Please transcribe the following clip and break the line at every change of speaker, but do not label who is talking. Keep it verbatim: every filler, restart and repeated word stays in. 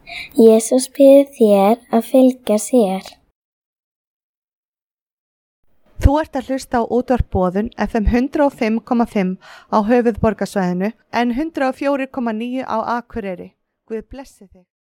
Jesús biður þér að fylgja sér.
Þú ert að hlusta á útvarp Boðun F M hundrað og fimm komma fimm á höfuðborgarsvæðinu en hundrað og fjögur komma níu á Akureyri. Guð blessi þig.